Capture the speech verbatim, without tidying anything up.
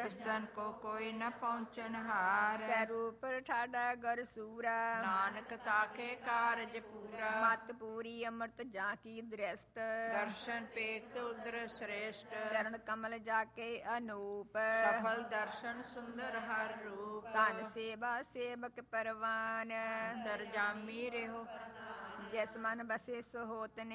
ਜਿਸ ਤਨ ਕੋ ਕੋਈ ਨ ਪਹੁੰਚਨ ਹਾਰ। ਸਰੂਪ ਠਾਡਾ ਗਰ ਸੂਰਾ ਨਾਨਕ ਤਾਕੇ ਕਾਰਜ ਪੂਰਾ। ਮਤ ਪੂਰੀ ਅੰਮ੍ਰਿਤ ਜਾ ਕੀ ਦ੍ਰਿਸ਼ਟ ਦਰਸ਼ਨ ਪੇਖ ਉਦਰ ਸ੍ਰੇਸ਼ਟ। ਚਰਨ ਕਮਲ ਜਾ ਕੇ ਅਨੂਪ ਸਫਲ ਦਰਸ਼ਨ ਸੁੰਦਰ ਹਰ ਰੂਪ। ਧਨ ਸੇਵਾ ਸੇਵਕ ਪਰਵਾਨ ਦਰ ਜਾਮੀ ਰਹਿਓ ਜਿਸ ਮਨ ਬਸੇ ਸੋ ਹੋਤ